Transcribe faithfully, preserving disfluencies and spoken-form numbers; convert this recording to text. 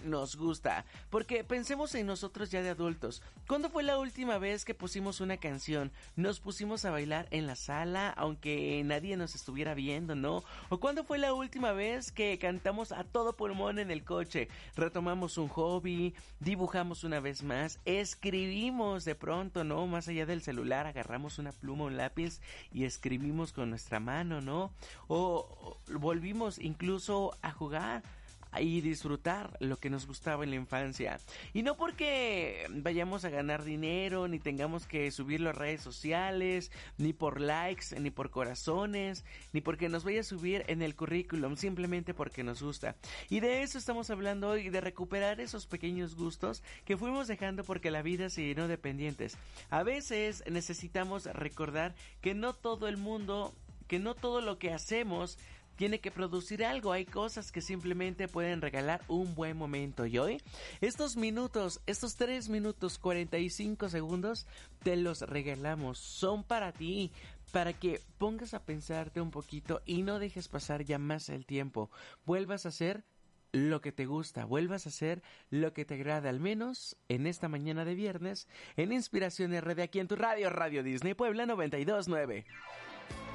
nos gusta. Porque pensemos en nosotros ya de adultos. ¿Cuándo fue la última vez que pusimos una canción? Nos pusimos a bailar en la sala, aunque nadie nos estuviera viendo, ¿no? ¿O cuándo fue la última vez que cantamos a todo pulmón en el coche? Retomamos un hobby, dibujamos una vez más, escribimos de pronto, ¿no? Más allá del celular, agarramos una pluma, un lápiz y escribimos con nuestra mano, ¿no? O, o volvimos incluso a jugar y disfrutar lo que nos gustaba en la infancia. Y no porque vayamos a ganar dinero, ni tengamos que subirlo a redes sociales, ni por likes, ni por corazones, ni porque nos vaya a subir en el currículum, simplemente porque nos gusta. Y de eso estamos hablando hoy, de recuperar esos pequeños gustos que fuimos dejando porque la vida se llenó de pendientes. A veces necesitamos recordar que no todo el mundo, que no todo lo que hacemos tiene que producir algo. Hay cosas que simplemente pueden regalar un buen momento. Y hoy, estos minutos, estos tres minutos cuarenta y cinco segundos, te los regalamos. Son para ti, para que pongas a pensarte un poquito y no dejes pasar ya más el tiempo. Vuelvas a hacer lo que te gusta, vuelvas a hacer lo que te agrada, al menos en esta mañana de viernes, en Inspiración R D, aquí en tu radio, Radio Disney Puebla noventa y dos punto nueve.